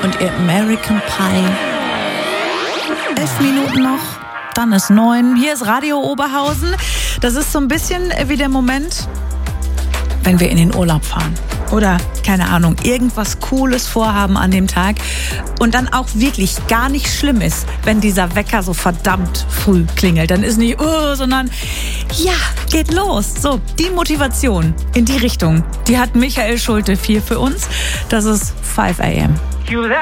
und ihr American Pie. 11 Minuten noch, dann ist 9. Hier ist Radio Oberhausen. Das ist so ein bisschen wie der Moment, wenn wir in den Urlaub fahren. Oder, keine Ahnung, irgendwas Cooles vorhaben an dem Tag und dann auch wirklich gar nicht schlimm ist, wenn dieser Wecker so verdammt früh klingelt. Dann ist nicht, sondern ja, geht los. So, die Motivation in die Richtung, die hat Michael Schulte hier für uns. Das ist 5 a.m.